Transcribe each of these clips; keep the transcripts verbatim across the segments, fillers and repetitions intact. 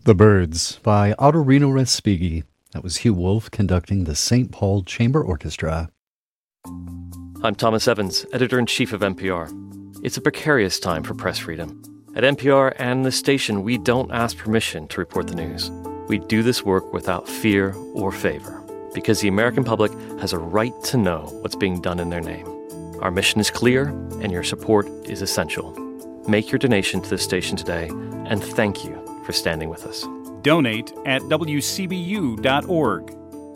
The Birds by Ottorino Respighi. That was Hugh Wolf conducting the Saint Paul Chamber Orchestra. I'm Thomas Evans, editor-in-chief of N P R. It's a precarious time for press freedom. At N P R and the station, we don't ask permission to report the news. We do this work without fear or favor, because the American public has a right to know what's being done in their name. Our mission is clear, and your support is essential. Make your donation to the station today, and thank you for standing with us. Donate at W C B U dot org.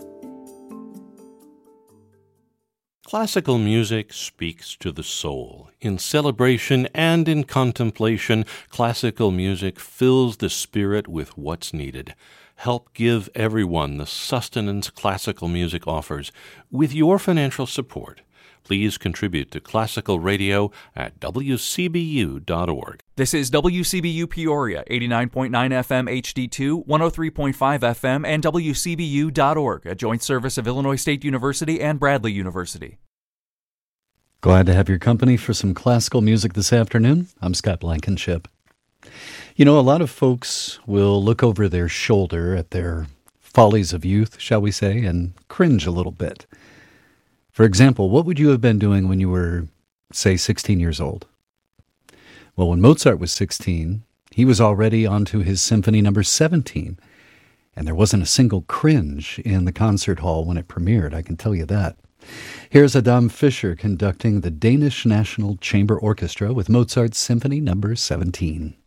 Classical music speaks to the soul. In celebration and in contemplation, classical music fills the spirit with what's needed. Help give everyone the sustenance classical music offers with your financial support. Please contribute to Classical Radio at W C B U dot org. This is W C B U Peoria, eighty-nine point nine F M H D two, one oh three point five F M, and W C B U dot org, a joint service of Illinois State University and Bradley University. Glad to have your company for some classical music this afternoon. I'm Scott Blankenship. You know, a lot of folks will look over their shoulder at their follies of youth, shall we say, and cringe a little bit. For example, what would you have been doing when you were, say, sixteen years old? Well, when Mozart was sixteen, he was already onto his Symphony Number seventeen, and there wasn't a single cringe in the concert hall when it premiered, I can tell you that. Here's Adam Fischer conducting the Danish National Chamber Orchestra with Mozart's Symphony Number seventeen.